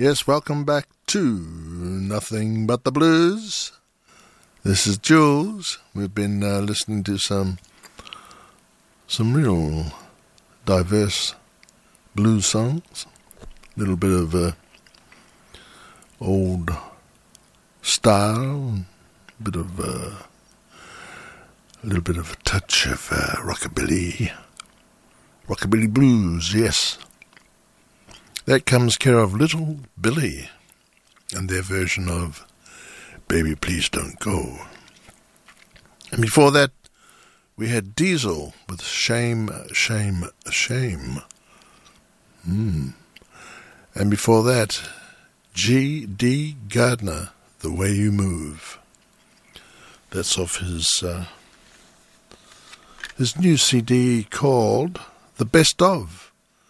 Yes, welcome back to Nothing But the Blues. This is Jules. We've been listening to some real diverse blues songs. A little bit of old style, a little bit of a touch of rockabilly blues, yes. That comes care of Little Billy and their version of Baby Please Don't Go. And before that, we had Diesel with Shame, Shame, Shame. And before that, G.D. Gardner, The Way You Move. That's off his new CD called The Best Of.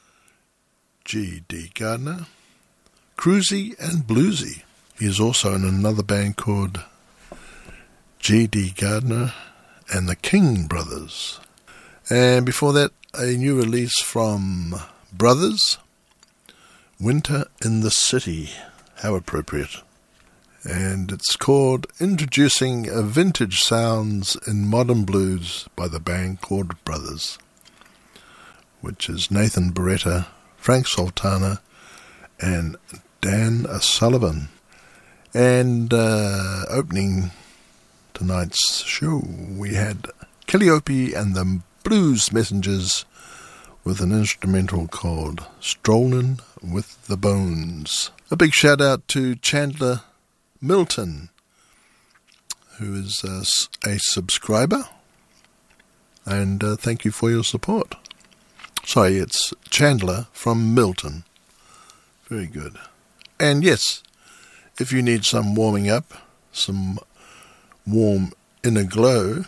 G.D. Gardner, Cruisy and Bluesy. He is also in another band called G.D. Gardner and the King Brothers. And before that, a new release from Brothers, Winter in the City. How appropriate. And it's called Introducing Vintage Sounds in Modern Blues by the band called Brothers, which is Nathan Beretta, Frank Sultana, and Dan Sullivan. And opening tonight's show, we had Calliope and the Blues Messengers with an instrumental called Strollin' with the Bones. A big shout out to Chandler Milton, who is a subscriber, and thank you for your support. Sorry, it's Chandler from Milton. Very good. And yes, if you need some warming up, some warm inner glow,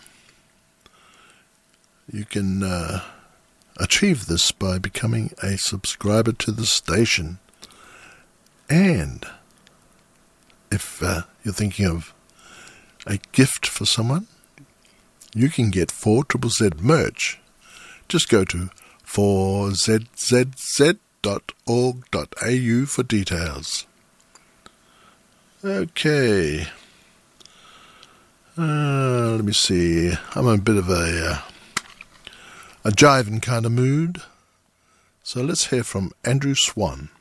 you can achieve this by becoming a subscriber to the station. And if you're thinking of a gift for someone, you can get 4ZZZ merch. Just go to 4zzz.org.au for details. Okay. Let me see. I'm in a bit of a jiving kind of mood. So let's hear from Andrew Swan.